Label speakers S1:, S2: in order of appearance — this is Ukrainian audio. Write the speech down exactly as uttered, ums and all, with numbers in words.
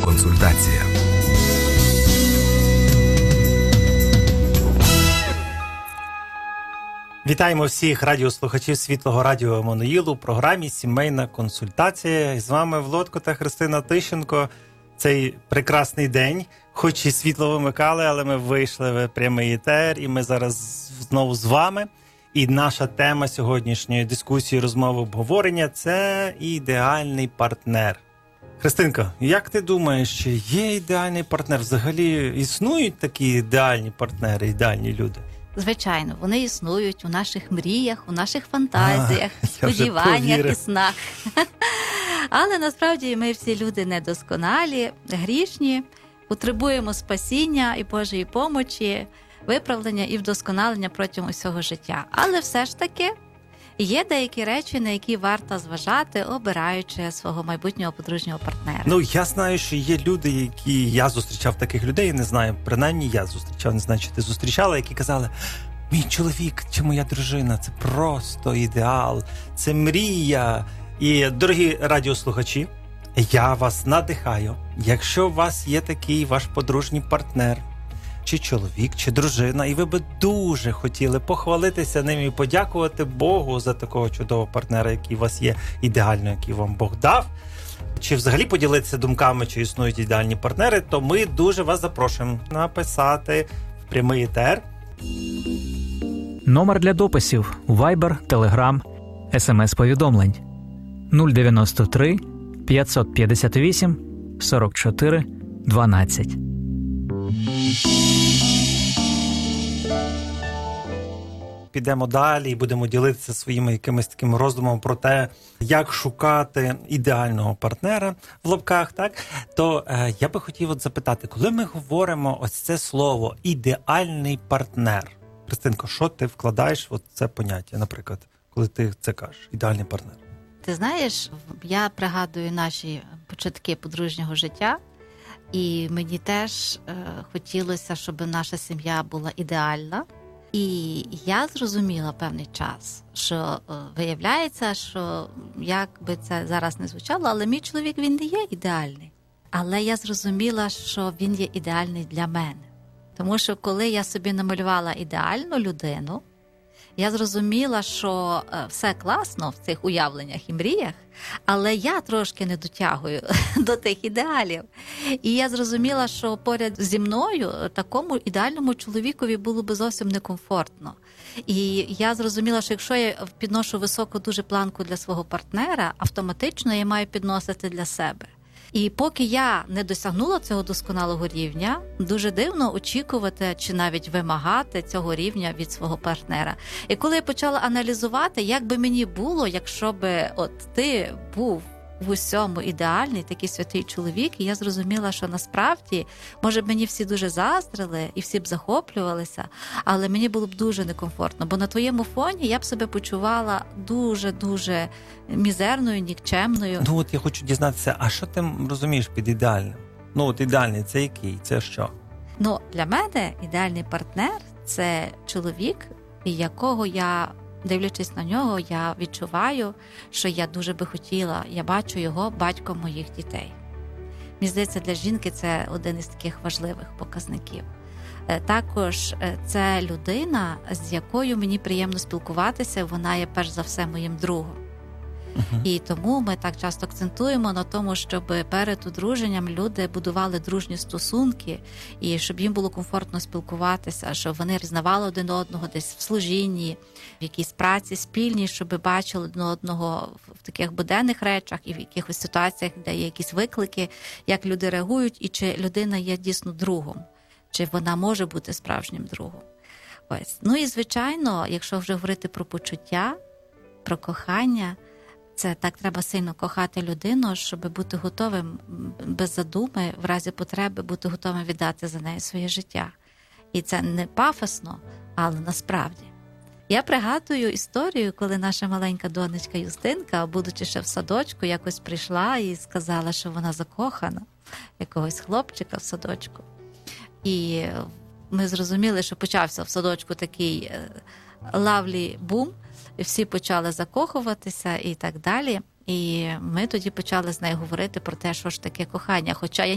S1: консультація.
S2: Вітаємо всіх радіослухачів Світлого радіо Еммануїл у програмі «Сімейна консультація». І з вами Володко та Христина Тищенко. Цей прекрасний день, хоч і світло вимикали, але ми вийшли в прямий етер, і ми зараз знову з вами. І наша тема сьогоднішньої дискусії, розмови, обговорення – це ідеальний партнер. Христинка, як ти думаєш, чи є ідеальний партнер? Взагалі існують такі ідеальні партнери, ідеальні люди?
S3: Звичайно, вони існують у наших мріях, у наших фантазіях,
S2: а,
S3: сподіваннях і снах. Але насправді ми всі люди недосконалі, грішні, потребуємо спасіння і Божої помочі, виправлення і вдосконалення протягом усього життя. Але все ж таки є деякі речі, на які варто зважати, обираючи свого майбутнього подружнього партнера.
S2: Ну, я знаю, що є люди, які... Я зустрічав таких людей, не знаю, принаймні я зустрічав, не знаю, чи ти зустрічала, які казали: мій чоловік чи моя дружина – це просто ідеал, це мрія. І, дорогі радіослухачі, я вас надихаю, якщо у вас є такий ваш подружній партнер, чи чоловік, чи дружина, і ви би дуже хотіли похвалитися ним і подякувати Богу за такого чудового партнера, який у вас є, ідеально, який вам Бог дав, чи взагалі поділитися думками, чи існують ідеальні партнери, то ми дуже вас запрошуємо написати в прямий етер.
S4: Номер для дописів Viber, Telegram, ес ем ес-повідомлень нуль дев'яносто три п'ятсот п'ятдесят вісім сорок чотири дванадцять.
S2: Підемо далі і будемо ділитися своїми якимись такими роздумами про те, як шукати ідеального партнера в лапках, так? То е, я би хотів от запитати, коли ми говоримо ось це слово «ідеальний партнер», Христинко, що ти вкладаєш в це поняття, наприклад, коли ти це кажеш, ідеальний партнер?
S3: Ти знаєш, я пригадую наші початки подружнього життя, і мені теж е, хотілося, щоб наша сім'я була ідеальна. І я зрозуміла певний час, що е, виявляється, що як би це зараз не звучало, але мій чоловік, він не є ідеальний. Але я зрозуміла, що він є ідеальний для мене. Тому що коли я собі намалювала ідеальну людину, я зрозуміла, що все класно в цих уявленнях і мріях, але я трошки не дотягую до тих ідеалів. І я зрозуміла, що поряд зі мною такому ідеальному чоловікові було би зовсім некомфортно. І я зрозуміла, що якщо я підношу високу дуже планку для свого партнера, автоматично я маю підносити для себе. І поки я не досягнула цього досконалого рівня, дуже дивно очікувати чи навіть вимагати цього рівня від свого партнера. І коли я почала аналізувати, як би мені було, якщо би от ти був в усьому ідеальний, такий святий чоловік, і я зрозуміла, що насправді, може б мені всі дуже заздрили і всі б захоплювалися, але мені було б дуже некомфортно, бо на твоєму фоні я б себе почувала дуже-дуже мізерною, нікчемною.
S2: Ну от я хочу дізнатися, а що ти розумієш під ідеальним? Ну от ідеальний – це який? Це що?
S3: Ну, для мене ідеальний партнер – це чоловік, якого я... Дивлячись на нього, я відчуваю, що я дуже би хотіла, я бачу його батьком моїх дітей. Мені здається, для жінки це один із таких важливих показників. Також це людина, з якою мені приємно спілкуватися, вона є перш за все моїм другом. Uh-huh. І тому ми так часто акцентуємо на тому, щоб перед одруженням люди будували дружні стосунки, і щоб їм було комфортно спілкуватися, щоб вони пізнавали один одного десь в служінні, в якійсь праці спільній, щоб бачили один одного в таких буденних речах і в якихось ситуаціях, де є якісь виклики, як люди реагують, і чи людина є дійсно другом, чи вона може бути справжнім другом. Ось. Ну і, звичайно, якщо вже говорити про почуття, про кохання, це так треба сильно кохати людину, щоб бути готовим без задуми, в разі потреби бути готовим віддати за неї своє життя. І це не пафосно, але насправді. Я пригадую історію, коли наша маленька донечка Юстинка, будучи ще в садочку, якось прийшла і сказала, що вона закохана якогось хлопчика в садочку. І ми зрозуміли, що почався в садочку такий лавлі бум, всі почали закохуватися і так далі. І ми тоді почали з нею говорити про те, що ж таке кохання. Хоча я